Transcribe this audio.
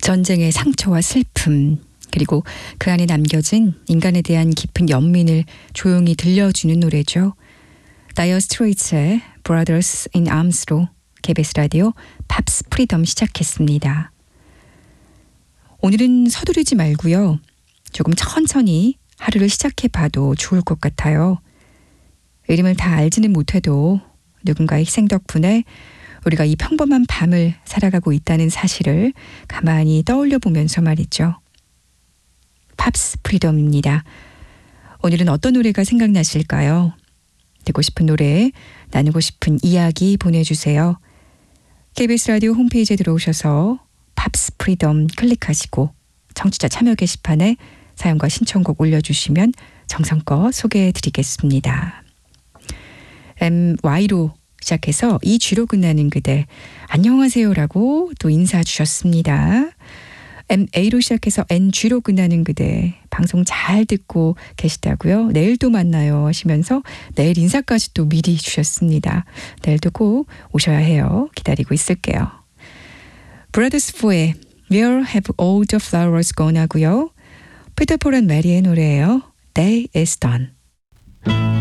전쟁의 상처와 슬픔, 그리고 그 안에 남겨진 인간에 대한 깊은 연민을 조용히 들려주는 노래죠. 다이어 스트레이츠의 Brothers in Arms로 KBS 라디오 팝스 프리덤 시작했습니다. 오늘은 서두르지 말고요. 조금 천천히 하루를 시작해봐도 좋을 것 같아요. 이름을 다 알지는 못해도 누군가의 희생 덕분에 우리가 이 평범한 밤을 살아가고 있다는 사실을 가만히 떠올려 보면서 말이죠. 팝스 프리덤입니다. 오늘은 어떤 노래가 생각나실까요? 듣고 싶은 노래, 나누고 싶은 이야기 보내주세요. KBS 라디오 홈페이지에 들어오셔서 팝스 프리덤 클릭하시고 청취자 참여 게시판에 사연과 신청곡 올려주시면 정성껏 소개해드리겠습니다. MY로 시작해서 이 G로 끝나는 그대 안녕하세요라고 또 인사 주셨습니다. MA로 시작해서 NG로 끝나는 그대 방송 잘 듣고 계시다고요. 내일 또 만나요 하시면서 내일 인사까지 또 미리 주셨습니다. 내일도 꼭 오셔야 해요. 기다리고 있을게요. 브라더스 4의 Where Have All the Flowers Gone 하고요. 피터 폴 앤 메리의 노래예요. Day is Done.